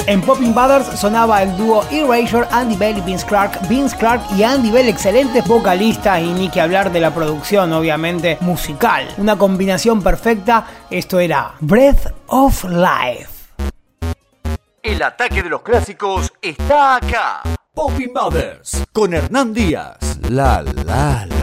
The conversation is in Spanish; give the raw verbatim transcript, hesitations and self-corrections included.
En Poppin' Brothers sonaba el dúo Erasure, Andy Bell y Vince Clarke. Vince Clarke y Andy Bell, excelentes vocalistas, y ni que hablar de la producción, obviamente, musical. Una combinación perfecta. Esto era Breath of Life. El ataque de los clásicos está acá. Poppin' Brothers con Hernán Díaz. La la la.